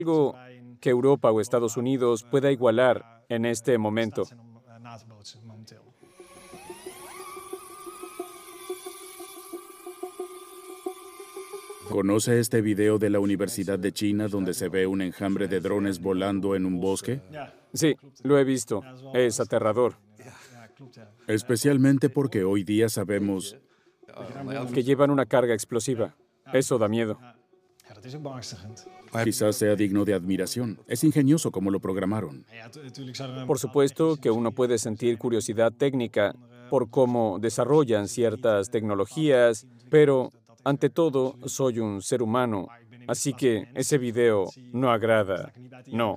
algo que Europa o Estados Unidos pueda igualar en este momento. ¿Conoce este video de la Universidad de China donde se ve un enjambre de drones volando en un bosque? Sí, lo he visto. Es aterrador. Especialmente porque hoy día sabemos Que llevan una carga explosiva. Eso da miedo. quizás sea digno de admiración. Es ingenioso como lo programaron. Por supuesto que uno puede sentir curiosidad técnica por cómo desarrollan ciertas tecnologías, pero ante todo soy un ser humano, así que ese video no agrada. No.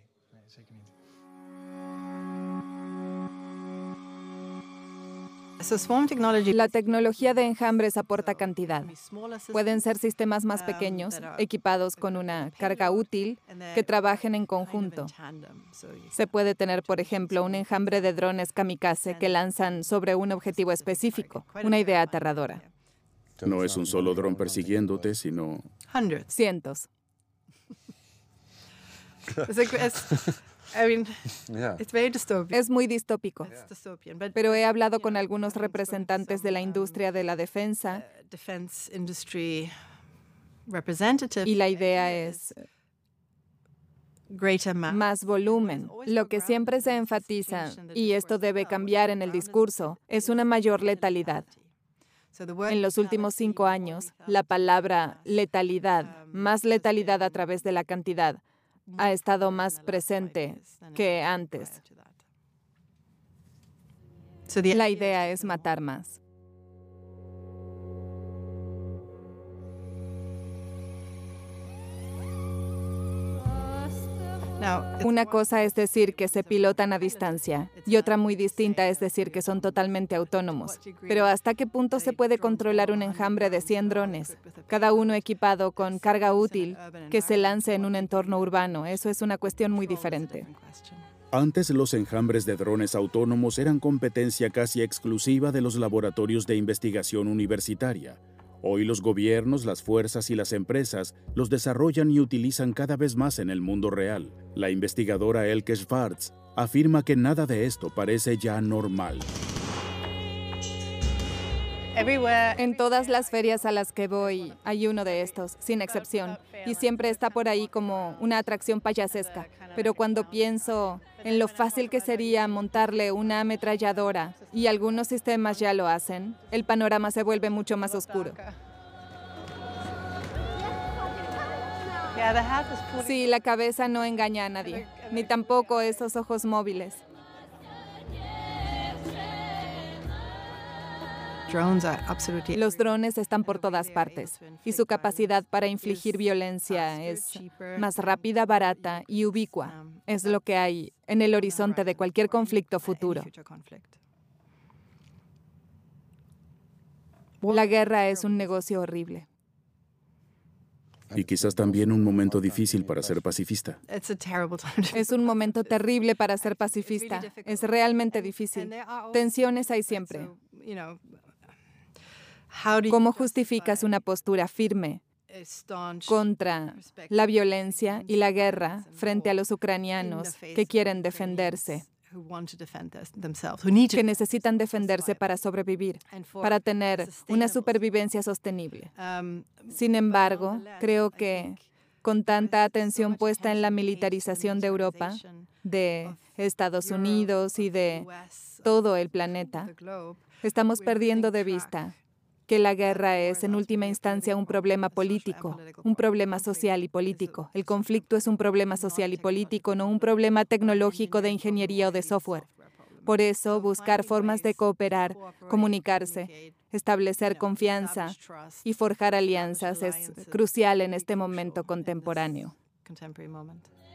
La tecnología de enjambres aporta cantidad. Pueden ser sistemas más pequeños, equipados con una carga útil, que trabajen en conjunto. Se puede tener, por ejemplo, un enjambre de drones kamikaze que lanzan sobre un objetivo específico, una idea aterradora. No es un solo dron persiguiéndote, sino... Cientos. Es muy distópico, pero he hablado con algunos representantes de la industria de la defensa y la idea es más volumen. Lo que siempre se enfatiza, y esto debe cambiar en el discurso, es una mayor letalidad. En los últimos 5 años, la palabra letalidad, más letalidad a través de la cantidad, ha estado más presente que antes. La idea es matar más. Una cosa es decir que se pilotan a distancia y otra muy distinta es decir que son totalmente autónomos. Pero ¿hasta qué punto se puede controlar un enjambre de 100 drones, cada uno equipado con carga útil, que se lance en un entorno urbano? Eso es una cuestión muy diferente. Antes los enjambres de drones autónomos eran competencia casi exclusiva de los laboratorios de investigación universitaria. Hoy los gobiernos, las fuerzas y las empresas los desarrollan y utilizan cada vez más en el mundo real. La investigadora Elke Schwartz afirma que nada de esto parece ya normal. En todas las ferias a las que voy hay uno de estos, sin excepción, y siempre está por ahí como una atracción payasesca. Pero cuando pienso en lo fácil que sería montarle una ametralladora, y algunos sistemas ya lo hacen, el panorama se vuelve mucho más oscuro. Sí, la cabeza no engaña a nadie, ni tampoco esos ojos móviles. Los drones están por todas partes y su capacidad para infligir violencia es más rápida, barata y ubicua. Es lo que hay en el horizonte de cualquier conflicto futuro. La guerra es un negocio horrible. Y quizás también un momento difícil para ser pacifista. Es un momento terrible para ser pacifista. Es realmente difícil. Tensiones hay siempre. ¿Cómo justificas una postura firme contra la violencia y la guerra frente a los ucranianos que quieren defenderse, que necesitan defenderse para sobrevivir, para tener una supervivencia sostenible? Sin embargo, creo que con tanta atención puesta en la militarización de Europa, de Estados Unidos y de todo el planeta, estamos perdiendo de vista que la guerra es, en última instancia, un problema político, un problema social y político. El conflicto es un problema social y político, no un problema tecnológico de ingeniería o de software. Por eso, buscar formas de cooperar, comunicarse, establecer confianza y forjar alianzas es crucial en este momento contemporáneo.